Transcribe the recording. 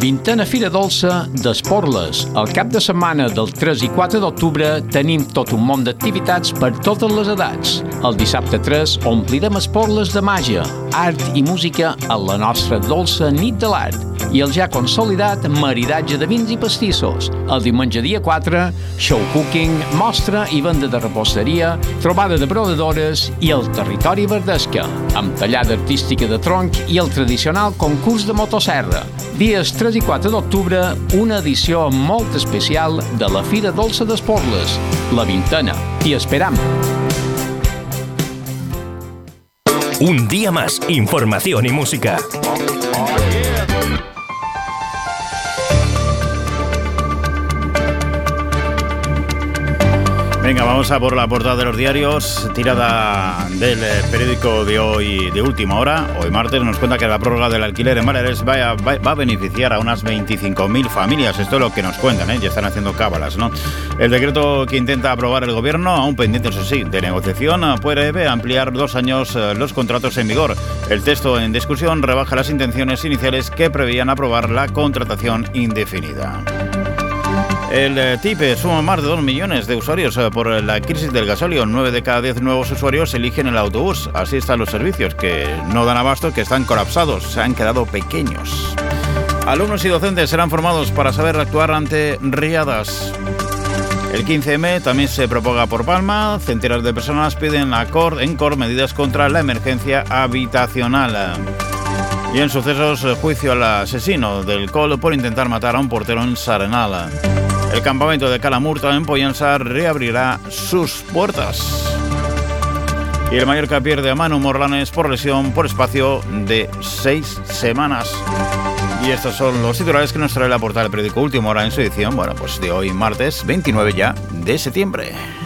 Vintena Fira Dolça d'Esporles. El cap de setmana del 3 i 4 d'octubre tenim tot un munt d'activitats per totes les edats. El dissabte 3 omplirem Esporles de màgia, art i música a la nostra dolça nit de l'art i el ja consolidat maridatge de vins i pastissos. El diumenge dia 4, show cooking, mostra i venda de reposteria, trobada de brodadores i el territori verdesca, amb tallada artística de tronc i el tradicional concurs de motosserra. Dies 3 i 4 d'octubre, una edició molt especial de la Fira Dolça d'Esporles, la vintena. T'hi esperam! Un día más, información y música. Venga, vamos a por la portada de los diarios, tirada del periódico de hoy, de última hora. Hoy martes nos cuenta que la prórroga del alquiler en Baleares va a beneficiar a unas 25.000 familias. Esto es lo que nos cuentan, ya están haciendo cábalas, ¿no? El decreto que intenta aprobar el gobierno, aún pendiente, eso sí, de negociación, puede ampliar 2 años los contratos en vigor. El texto en discusión rebaja las intenciones iniciales que preveían aprobar la contratación indefinida. El TIPE suma más de 2 millones de usuarios por la crisis del gasóleo. 9 de cada 10 nuevos usuarios eligen el autobús. Así están los servicios, que no dan abasto, que están colapsados, se han quedado pequeños. Alumnos y docentes serán formados para saber actuar ante riadas. El 15M también se propaga por Palma. Centenares de personas piden en COR medidas contra la emergencia habitacional. Y en sucesos, juicio al asesino del Col por intentar matar a un portero en S'Arenal. El campamento de Calamurta en Pollença reabrirá sus puertas. Y el Mallorca pierde a Manu Morlanes por lesión por espacio de 6 semanas. Y estos son los titulares que nos trae la portada del periódico Última Hora en su edición, de hoy martes 29 ya de septiembre.